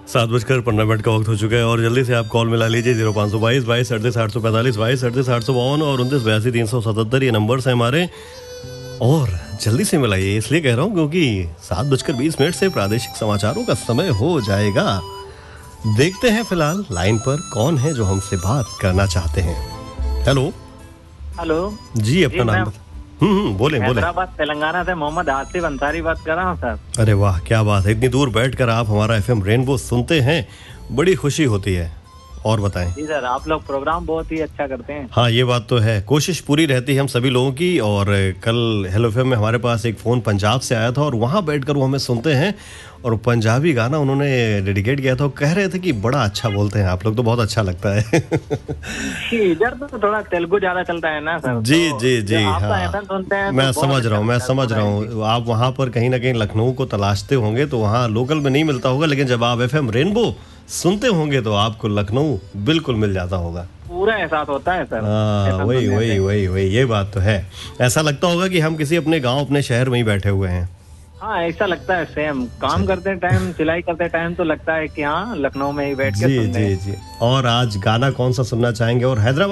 7:15 का वक्त हो चुका है और जल्दी से आप कॉल मिला लीजिए 0522 22 38 845 22 38 852 और 29 82 377 ये नंबर्स हैं हमारे। और जल्दी से मिलाइए, इसलिए कह रहा हूँ क्योंकि 7:20 से प्रादेशिक समाचारों का समय हो जाएगा। देखते हैं फिलहाल लाइन पर कौन है जो हमसे बात करना चाहते हैं। हेलो हेलो जी, अपना नाम बोले। हैदराबाद तेलंगाना से मोहम्मद आसिफ अंसारी बात कर रहा हूँ सर। अरे वाह, क्या बात है, इतनी दूर बैठकर आप हमारा एफएम रेनबो सुनते हैं, बड़ी खुशी होती है। और बताएं। जी सर, आप लोग प्रोग्राम बहुत ही अच्छा करते हैं। हाँ, ये बात तो है, कोशिश पूरी रहती है हम सभी लोगों की। और कल हेलो एफएम में हमारे पास एक फ़ोन पंजाब से आया था और वहाँ बैठकर वो हमें सुनते हैं और पंजाबी गाना उन्होंने डेडिकेट किया था। वो कह रहे थे कि बड़ा अच्छा बोलते हैं आप लोग, तो बहुत अच्छा लगता है। इधर तो थोड़ा तेलुगु ज्यादा चलता है ना सर। जी जी जी, आपका हाँ, FM सुनते हैं मैं तो समझ रहा हूँ, मैं समझ रहा हूँ। आप वहाँ पर कहीं ना कहीं लखनऊ को तलाशते होंगे तो वहाँ लोकल में नहीं मिलता होगा, लेकिन जब आप एफएम रेनबो सुनते होंगे तो आपको लखनऊ बिल्कुल मिल जाता होगा। पूरा एहसास होता है सर। हाँ, वही, ये बात तो है। ऐसा लगता होगा कि हम किसी अपने गांव, अपने शहर में ही बैठे हुए हैं। हाँ, ऐसा लगता है सेम। काम करते टाइम, सिलाई करते टाइम तो लगता है कि हाँ लखनऊ में ही बैठ के जी सुन रहे जी हैं। जी। और आज गाना कौन सा सुनना चाहेंगे और हैदराबाद